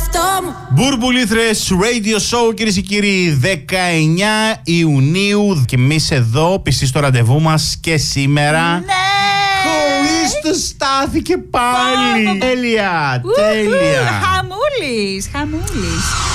Μπουρμπουλήθρες Radio Show, κυρίες και κύριοι, 19 Ιουνίου και εμείς εδώ πιστοί στο ραντεβού μας και σήμερα. Ναι! Χρήστος στάθηκε πάλι. Τέλεια, τέλεια. Χαμούλης.